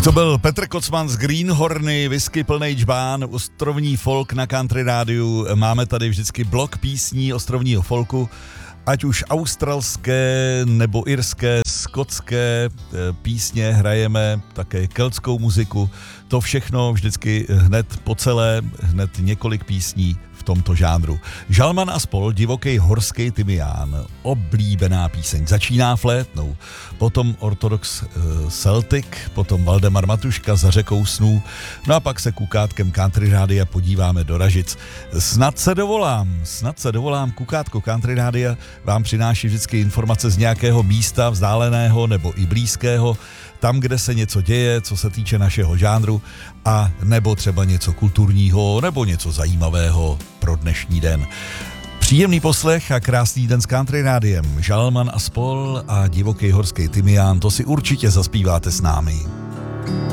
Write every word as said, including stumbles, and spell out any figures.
To byl Petr Kocman z Greenhorny, whisky plnej džbán, ostrovní folk na Country rádiu. Máme tady vždycky blok písní ostrovního folku, ať už australské nebo irské, skotské písně hrajeme, také keltskou muziku. To všechno vždycky hned po celé, hned několik písní v tomto žánru. Žalman a spol, divoký horský tymián, oblíbená píseň. Začíná flétnou, potom Orthodox Celtic, potom Valdemar Matuška za řekou snů, no a pak se kukátkem Country rádia podíváme do Ražic. Snad se dovolám, snad se dovolám, kukátko Country rádia vám přináší vždycky informace z nějakého místa vzdáleného nebo i blízkého, tam, kde se něco děje, co se týče našeho žánru, a nebo třeba něco kulturního, nebo něco zajímavého pro dnešní den. Příjemný poslech a krásný den s Country rádiem. Žalman a spol a divoký horský tymián, to si určitě zaspíváte s námi.